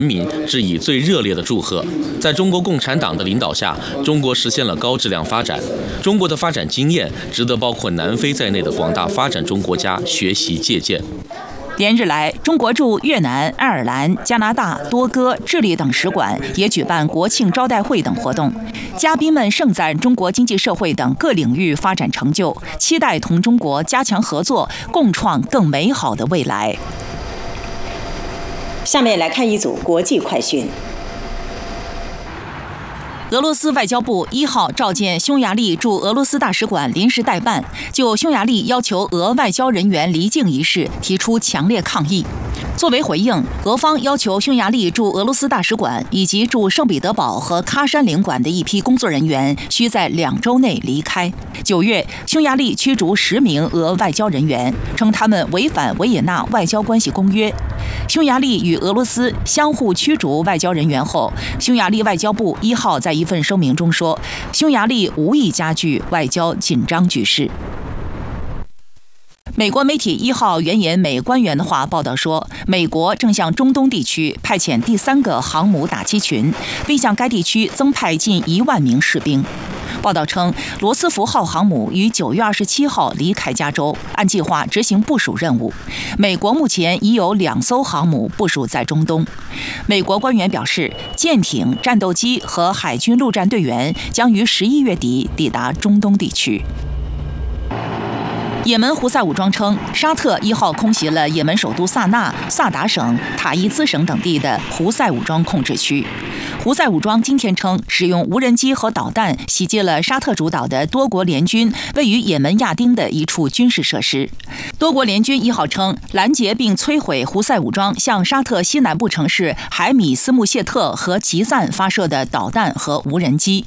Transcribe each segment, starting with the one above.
民致以最热烈的祝贺。在中国共产党的领导下，中国实现了高质量发展。中国的发展经验值得包括南非在内的广大发展中国家学习借鉴。 连日来，中国驻越南、爱尔兰、加拿大、多哥、智利等使馆也举办国庆招待会等活动，嘉宾们盛赞中国经济社会等各领域发展成就，期待同中国加强合作，共创更美好的未来。 下面来看一组国际快讯。 俄罗斯外交部1号召见匈牙利驻俄罗斯大使馆临时代办，就匈牙利要求俄外交人员离境一事提出强烈抗议。作为回应，俄方要求匈牙利驻俄罗斯大使馆以及驻圣彼得堡和喀山领馆的一批工作人员需在2周内离开。9月，匈牙利驱逐10名俄外交人员，称他们违反维也纳外交关系公约。匈牙利与俄罗斯相互驱逐外交人员后，匈牙利外交部1号在一份声明中说，匈牙利无意加剧外交紧张局势。美国媒体1号援引美官员的话报道说，美国正向中东地区派遣第3个航母打击群，并向该地区增派近1万名士兵。报道称，罗斯福号航母于9月27号离开加州，按计划执行部署任务。美国目前已有2艘航母部署在中东。美国官员表示，舰艇、战斗机和海军陆战队员将于11月底抵达中东地区。也门胡塞武装称，沙特1号空袭了也门首都萨那、萨达省、塔伊兹省等地的胡塞武装控制区。胡塞武装今天称，使用无人机和导弹袭击了沙特主导的多国联军位于也门亚丁的一处军事设施。多国联军1号称，拦截并摧毁胡塞武装向沙特西南部城市海米斯穆谢特和吉赞发射的导弹和无人机。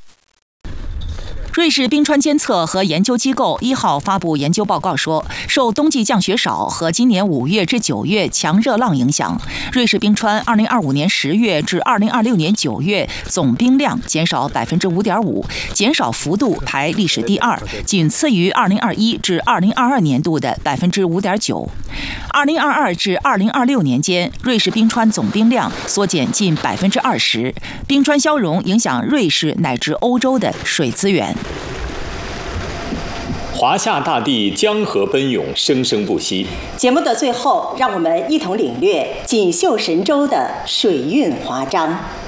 瑞士冰川监测和研究机构1号发布研究报告说，受冬季降雪少和今年5月至9月强热浪影响，瑞士冰川2025年10月至2026年9月总冰量减少 5.5%， 减少幅度排历史第2，仅次于2021至2022年度的 5.9%。2022至2026年间，瑞士冰川总冰量缩减近 20%， 冰川消融影响瑞士乃至欧洲的水资源。 华夏大地江河奔涌，生生不息。 节目的最后，让我们一同领略锦绣神州的水韵华章。